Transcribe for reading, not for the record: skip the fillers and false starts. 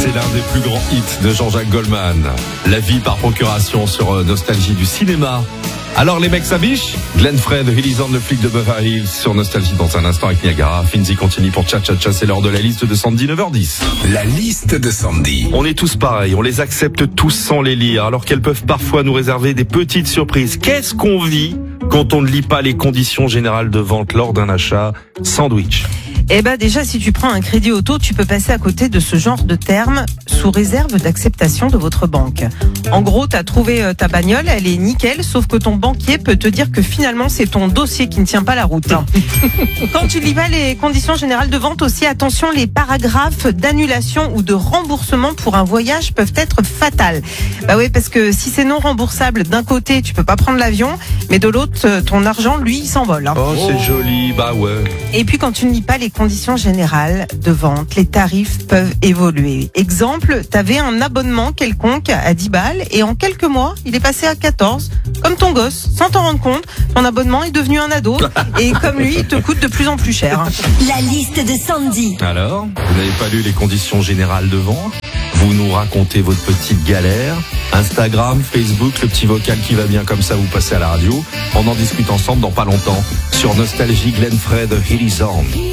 C'est l'un des plus grands hits de Jean-Jacques Goldman. La vie par procuration sur Nostalgie du cinéma. Alors les mecs s'abichent. Glenn Fred, He's on, le flic de Beverly Hills sur Nostalgie dans un instant avec Niagara. Finzi continue pour Cha Cha Cha, c'est l'heure de la liste de Sandy, 9h10. La liste de Sandy. On est tous pareils, on les accepte tous sans les lire, alors qu'elles peuvent parfois nous réserver des petites surprises. Qu'est-ce qu'on vit quand on ne lit pas les conditions générales de vente lors d'un achat sandwich? Eh ben déjà, si tu prends un crédit auto, tu peux passer à côté de ce genre de termes sous réserve d'acceptation de votre banque. En gros, t'as trouvé ta bagnole, elle est nickel, sauf que ton banquier peut te dire que finalement c'est ton dossier qui ne tient pas la route. Quand tu lis pas les conditions générales de vente aussi, attention, les paragraphes d'annulation ou de remboursement pour un voyage peuvent être fatals. Bah oui, parce que si c'est non remboursable, d'un côté tu peux pas prendre l'avion, mais de l'autre ton argent lui il s'envole. Oh, c'est joli, bah ouais. Et puis quand tu ne lis pas les conditions générales de vente, les tarifs peuvent évoluer. Exemple, t'avais un abonnement quelconque à 10 balles et en quelques mois, il est passé à 14. Comme ton gosse, sans t'en rendre compte, ton abonnement est devenu un ado et comme lui, il te coûte de plus en plus cher. La liste de Sandy. Alors, vous n'avez pas lu les conditions générales de vente? Vous nous racontez votre petite galère. Instagram, Facebook, le petit vocal qui va bien comme ça, vous passez à la radio. On en discute ensemble dans pas longtemps sur Nostalgie, Glenn Fred, He's on.